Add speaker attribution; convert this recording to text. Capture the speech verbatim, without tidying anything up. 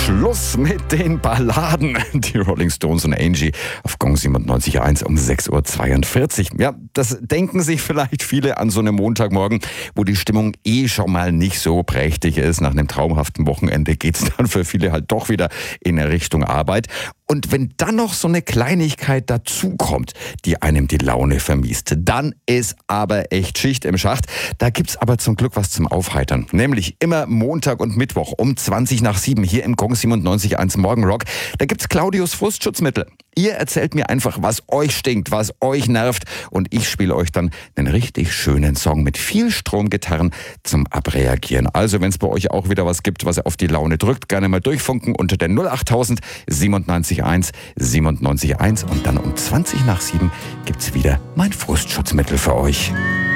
Speaker 1: Schluss mit den Balladen. Die Rolling Stones und Angie auf Gong siebenundneunzig Komma eins um sechs Uhr zweiundvierzig. Ja, das denken sich vielleicht viele an so einem Montagmorgen, wo die Stimmung eh schon mal nicht so prächtig ist. Nach einem traumhaften Wochenende geht's dann für viele halt doch wieder in Richtung Arbeit. Und wenn dann noch so eine Kleinigkeit dazukommt, die einem die Laune vermiest, dann ist aber echt Schicht im Schacht. Da gibt's aber zum Glück was zum Aufheitern. Nämlich immer Montag und Mittwoch um zwanzig nach sieben hier im Gong siebenundneunzig Komma eins Morgenrock. Da gibt's Claudius Frustschutzmittel. Ihr erzählt mir einfach, was euch stinkt, was euch nervt. Und ich spiele euch dann einen richtig schönen Song mit viel Stromgitarren zum Abreagieren. Also wenn es bei euch auch wieder was gibt, was auf die Laune drückt, gerne mal durchfunken unter der null achttausend siebenundneunzig Komma eins siebenundneunzig Komma eins. Und dann um zwanzig nach sieben gibt's wieder mein Frustschutzmittel für euch.